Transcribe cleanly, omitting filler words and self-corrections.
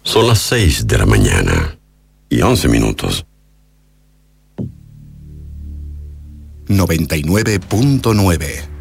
Son las 6 de la mañana y 11 minutos. 99.9